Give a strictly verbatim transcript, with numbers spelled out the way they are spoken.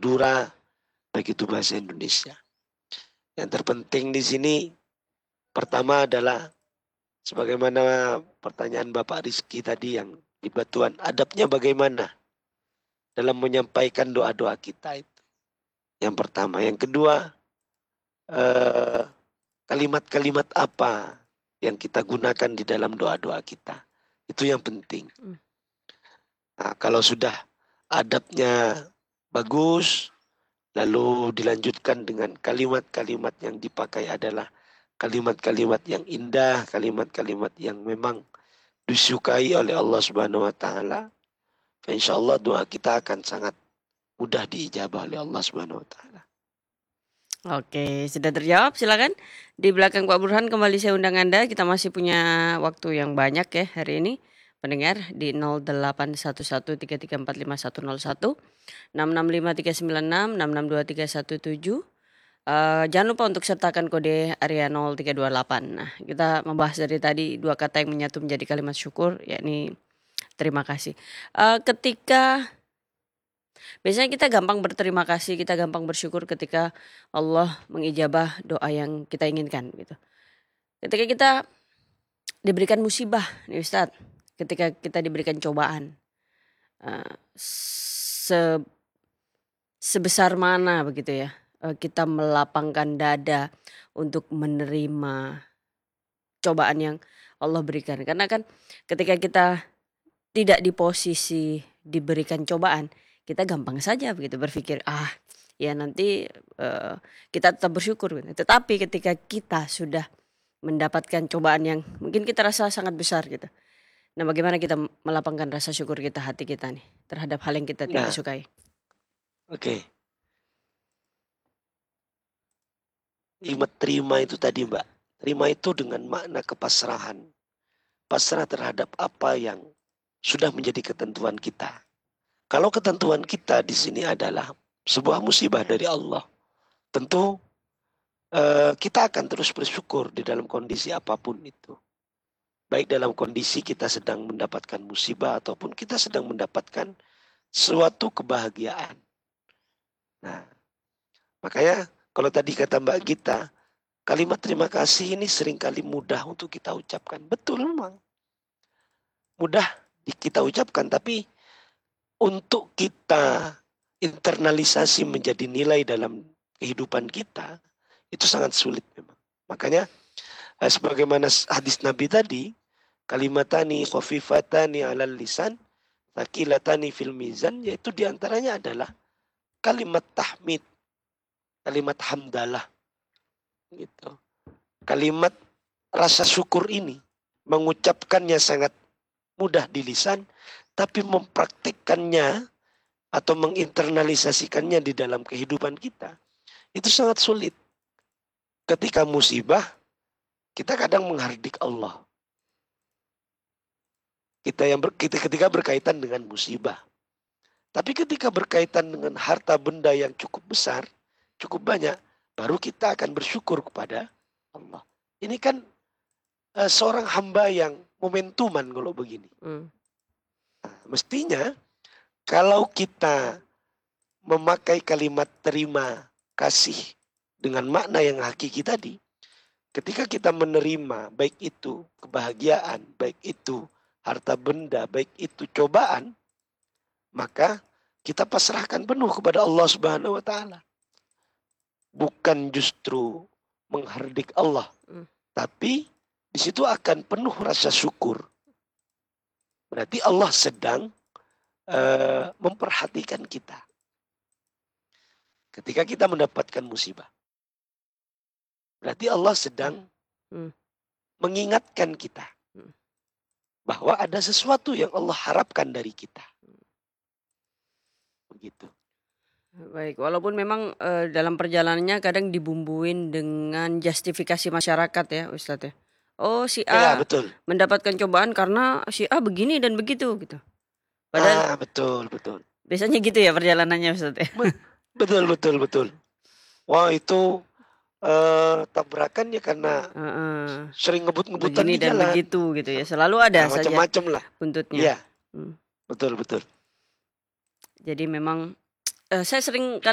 Madura, baik itu bahasa Indonesia. Yang terpenting di sini pertama adalah sebagaimana pertanyaan Bapak Rizky tadi yang di Batuan, adabnya bagaimana dalam menyampaikan doa-doa kita itu. Yang pertama, yang kedua, eh, kalimat-kalimat apa yang kita gunakan di dalam doa-doa kita. Itu yang penting. Hmm. Nah, kalau sudah adabnya bagus, lalu dilanjutkan dengan kalimat-kalimat yang dipakai adalah kalimat-kalimat yang indah, kalimat-kalimat yang memang disukai oleh Allah Subhanahu wa taala. Insyaallah doa kita akan sangat mudah diijabah oleh Allah Subhanahu wa taala. Oke, sudah terjawab. Silakan di belakang Pak Burhan kembali saya undang Anda. Kita masih punya waktu yang banyak ya hari ini. Pendengar di nol delapan satu satu tiga tiga empat lima satu nol satu, enam enam lima tiga sembilan enam, enam enam dua tiga satu tujuh. Uh, jangan lupa untuk sertakan kode area nol tiga dua delapan. Nah, kita membahas dari tadi dua kata yang menyatu menjadi kalimat syukur, yakni terima kasih. Uh, ketika biasanya kita gampang berterima kasih, kita gampang bersyukur ketika Allah mengijabah doa yang kita inginkan gitu. Ketika kita diberikan musibah nih Ustadz, ketika kita diberikan cobaan, uh, se sebesar mana begitu ya, uh, kita melapangkan dada untuk menerima cobaan yang Allah berikan. Karena kan ketika kita tidak di posisi diberikan cobaan, kita gampang saja begitu berpikir, ah ya nanti uh, kita tetap bersyukur. Gitu. Tetapi ketika kita sudah mendapatkan cobaan yang mungkin kita rasa sangat besar gitu. Nah, bagaimana kita melapangkan rasa syukur kita, hati kita nih terhadap hal yang kita tidak Nah, sukai? Oke. Okay. Kalimat terima itu tadi Mbak. Terima itu dengan makna kepasrahan. Pasrah terhadap apa yang sudah menjadi ketentuan kita. Kalau ketentuan kita di sini adalah sebuah musibah dari Allah, tentu eh, kita akan terus bersyukur di dalam kondisi apapun itu. Baik dalam kondisi kita sedang mendapatkan musibah ataupun kita sedang mendapatkan suatu kebahagiaan. Nah, makanya kalau tadi kata Mbak Gita, kalimat terima kasih ini seringkali mudah untuk kita ucapkan. Betul memang. Mudah kita ucapkan, tapi untuk kita internalisasi menjadi nilai dalam kehidupan kita, itu sangat sulit memang. Makanya sebagaimana hadis Nabi tadi, kalimatani khafifatani alal lisan, thaqilatani fil mizan, yaitu diantaranya adalah kalimat tahmid, kalimat hamdalah. Gitu. Kalimat rasa syukur ini mengucapkannya sangat mudah di lisan, tapi mempraktikkannya atau menginternalisasikannya di dalam kehidupan kita itu sangat sulit. Ketika musibah, kita kadang menghardik Allah. Kita yang ber, kita ketika berkaitan dengan musibah. Tapi ketika berkaitan dengan harta benda yang cukup besar, cukup banyak, baru kita akan bersyukur kepada Allah. Ini kan uh, seorang hamba yang momentuman kalau begini. Hmm. Nah, mestinya kalau kita memakai kalimat terima kasih dengan makna yang hakiki tadi, ketika kita menerima baik itu kebahagiaan, baik itu harta benda, baik itu cobaan, maka kita pasrahkan penuh kepada Allah Subhanahu wa taala. Bukan justru menghardik Allah, hmm. tapi di situ akan penuh rasa syukur. Berarti Allah sedang uh, memperhatikan kita. Ketika kita mendapatkan musibah, berarti Allah sedang hmm. mengingatkan kita hmm. bahwa ada sesuatu yang Allah harapkan dari kita. Begitu. Baik, walaupun memang uh, dalam perjalanannya kadang dibumbuin dengan justifikasi masyarakat ya Ustadz ya. Oh si A ya, betul. mendapatkan cobaan karena si A begini dan begitu gitu. Padahal ah, betul, betul. Biasanya gitu ya perjalanannya Ustadz ya. Betul, betul, betul. Wah itu uh, tabrakannya karena uh, uh, sering ngebut-ngebutan di dan jalan. Begitu gitu ya. Selalu ada nah, saja macam-macam lah buntutnya. Iya. Hmm. Betul, betul. Jadi memang uh, saya sering